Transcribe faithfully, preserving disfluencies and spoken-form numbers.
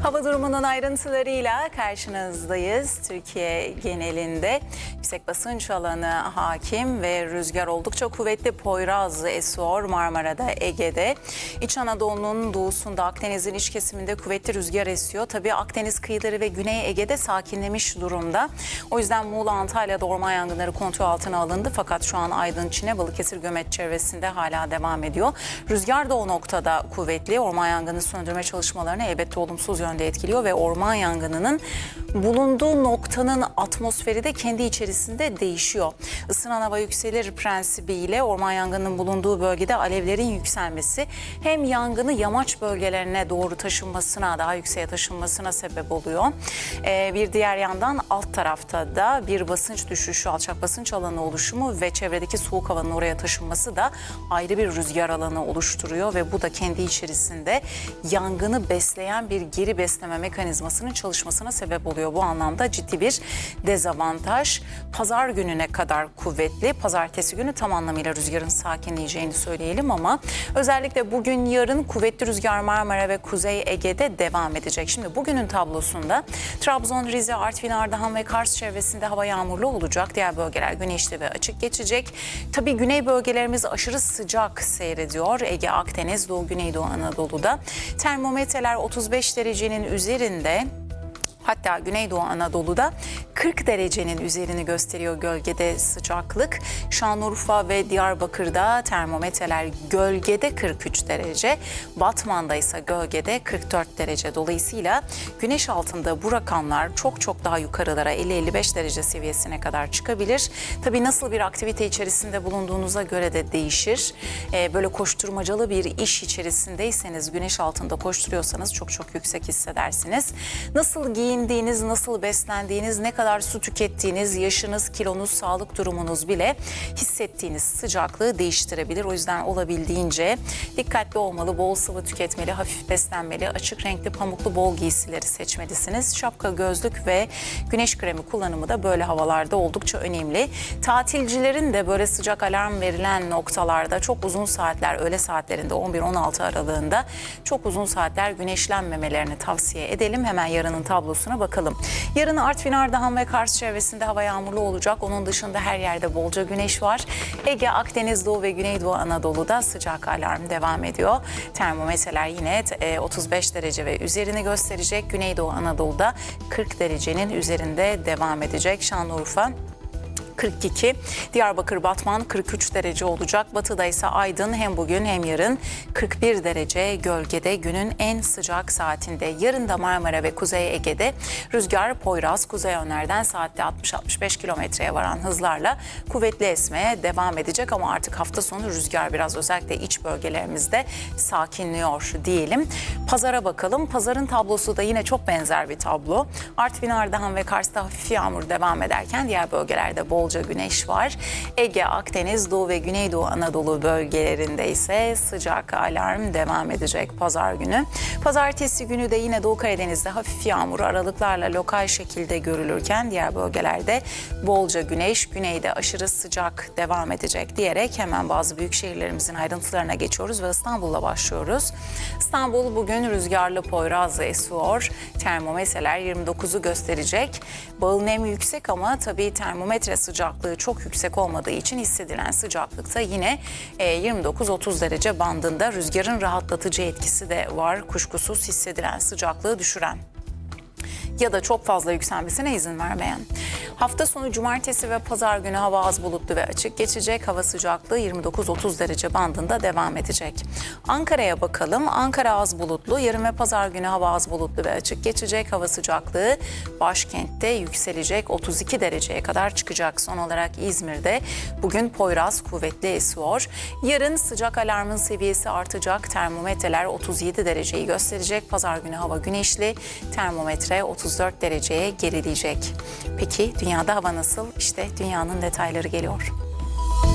Hava durumunun ayrıntılarıyla karşınızdayız. Türkiye genelinde yüksek basınç alanı hakim ve rüzgar oldukça kuvvetli. Poyraz esiyor Marmara'da, Ege'de. İç Anadolu'nun doğusunda, Akdeniz'in iç kesiminde kuvvetli rüzgar esiyor. Tabii Akdeniz kıyıları ve Güney Ege'de sakinlemiş durumda. O yüzden Muğla, Antalya'da orman yangınları kontrol altına alındı. Fakat şu an Aydın, Çine, Balıkesir, Gömet çevresinde hala devam ediyor. Rüzgar da o noktada kuvvetli. Orman yangını söndürme çalışmalarını elbette olumsuz yönde etkiliyor ve orman yangınının bulunduğu noktanın atmosferi de kendi içerisinde değişiyor. Isınan hava yükselir prensibiyle orman yangının bulunduğu bölgede alevlerin yükselmesi hem yangını yamaç bölgelerine doğru taşınmasına, daha yükseğe taşınmasına sebep oluyor. Ee, bir diğer yandan alt tarafta da bir basınç düşüşü, alçak basınç alanı oluşumu ve çevredeki soğuk havanın oraya taşınması da ayrı bir rüzgar alanı oluşturuyor ve bu da kendi içerisinde yangını besleyen bir geri besleme mekanizmasının çalışmasına sebep oluyor. Bu anlamda ciddi bir dezavantaj. Pazar gününe kadar kuvvetli. Pazartesi günü tam anlamıyla rüzgarın sakinleyeceğini söyleyelim ama özellikle bugün yarın kuvvetli rüzgar Marmara ve Kuzey Ege'de devam edecek. Şimdi bugünün tablosunda Trabzon, Rize, Artvin, Ardahan ve Kars çevresinde hava yağmurlu olacak. Diğer bölgeler güneşli ve açık geçecek. Tabii güney bölgelerimiz aşırı sıcak seyrediyor. Ege, Akdeniz, Doğu, Güneydoğu Anadolu'da. Termometreler otuz beş derecenin üzerinde. Hatta Güneydoğu Anadolu'da kırk derecenin üzerini gösteriyor gölgede sıcaklık. Şanlıurfa ve Diyarbakır'da termometreler gölgede kırk üç derece, Batman'da ise gölgede kırk dört derece. Dolayısıyla güneş altında bu rakamlar çok çok daha yukarılara elli elli beş derece seviyesine kadar çıkabilir. Tabii nasıl bir aktivite içerisinde bulunduğunuza göre de değişir. Ee, böyle koşturmacalı bir iş içerisindeyseniz, güneş altında koşturuyorsanız çok çok yüksek hissedersiniz. Nasıl giyin Giyindiğiniz, nasıl beslendiğiniz, ne kadar su tükettiğiniz, yaşınız, kilonuz, sağlık durumunuz bile hissettiğiniz sıcaklığı değiştirebilir. O yüzden olabildiğince dikkatli olmalı, bol sıvı tüketmeli, hafif beslenmeli, açık renkli pamuklu bol giysileri seçmelisiniz. Şapka, gözlük ve güneş kremi kullanımı da böyle havalarda oldukça önemli. Tatilcilerin de böyle sıcak alarm verilen noktalarda çok uzun saatler, öğle saatlerinde on bir on altı aralığında çok uzun saatler güneşlenmemelerini tavsiye edelim. Hemen yarının tablosu bakalım. Yarın Artvin, Ardahan ve Kars çevresinde hava yağmurlu olacak. Onun dışında her yerde bolca güneş var. Ege, Akdeniz, Doğu ve Güneydoğu Anadolu'da sıcak alarm devam ediyor. Termometreler yine otuz beş derece ve üzerini gösterecek. Güneydoğu Anadolu'da kırk derecenin üzerinde devam edecek. Şanlıurfa kırk iki, Diyarbakır, Batman kırk üç derece olacak. Batıda ise Aydın hem bugün hem yarın kırk bir derece gölgede günün en sıcak saatinde. Yarın da Marmara ve Kuzey Ege'de rüzgar Poyraz kuzey yönlerden saatte altmış altmış beş kilometreye varan hızlarla kuvvetli esmeye devam edecek ama artık hafta sonu rüzgar biraz özellikle iç bölgelerimizde sakinliyor diyelim. Pazara bakalım. Pazarın tablosu da yine çok benzer bir tablo. Artvin, Ardahan ve Kars'ta hafif yağmur devam ederken diğer bölgelerde bol güneş var. Ege, Akdeniz, Doğu ve Güneydoğu Anadolu bölgelerinde ise sıcak alarm devam edecek pazar günü. Pazartesi günü de yine Doğu Karadeniz'de hafif yağmur aralıklarla lokal şekilde görülürken diğer bölgelerde bolca güneş, güneyde aşırı sıcak devam edecek diyerek hemen bazı büyük şehirlerimizin ayrıntılarına geçiyoruz ve İstanbul'la başlıyoruz. İstanbul bugün rüzgarlı Poyraz'la esiyor. Termometreler yirmi dokuzu gösterecek. Bağıl nem yüksek ama tabii termometre sıcaklığı sıcaklığı çok yüksek olmadığı için hissedilen sıcaklıkta yine yirmi dokuz otuz derece bandında. Rüzgarın rahatlatıcı etkisi de var, kuşkusuz hissedilen sıcaklığı düşüren ya da çok fazla yükselmesine izin vermeyen. Hafta sonu cumartesi ve pazar günü hava az bulutlu ve açık geçecek. Hava sıcaklığı yirmi dokuz otuz derece bandında devam edecek. Ankara'ya bakalım. Ankara az bulutlu. Yarın ve pazar günü hava az bulutlu ve açık geçecek. Hava sıcaklığı başkentte yükselecek. otuz iki dereceye kadar çıkacak. Son olarak İzmir'de bugün Poyraz kuvvetli esiyor. Yarın sıcak alarmın seviyesi artacak. Termometreler otuz yedi dereceyi gösterecek. Pazar günü hava güneşli. Termometre otuz dört dereceye gerileyecek. Peki dünyada hava nasıl? İşte dünyanın detayları geliyor.